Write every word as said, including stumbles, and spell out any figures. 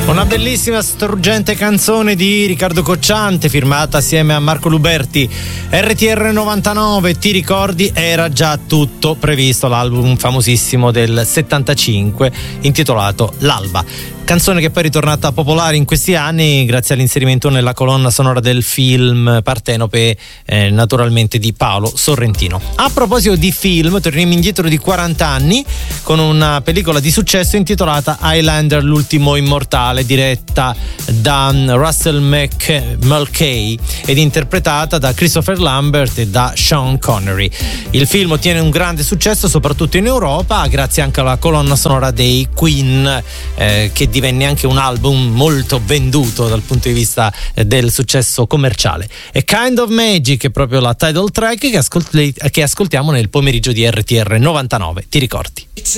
Una bellissima struggente canzone di Riccardo Cocciante firmata assieme a Marco Luberti. R T R novantanove, ti ricordi? Era già tutto previsto, l'album famosissimo del settantacinque intitolato L'Alba. Canzone che poi è ritornata popolare in questi anni grazie all'inserimento nella colonna sonora del film Partenope, eh, naturalmente di Paolo Sorrentino. A proposito di film, torniamo indietro di quaranta anni con una pellicola di successo intitolata Highlander, l'ultimo immortale, diretta da Russell Mc- Mulcahy ed interpretata da Christopher Lambert e da Sean Connery. Il film ottiene un grande successo soprattutto in Europa grazie anche alla colonna sonora dei Queen, eh, che divenne anche un album molto venduto dal punto di vista del successo commerciale. E Kind of Magic è proprio la title track che, ascolti, che ascoltiamo nel pomeriggio di R T R novantanove, ti ricordi?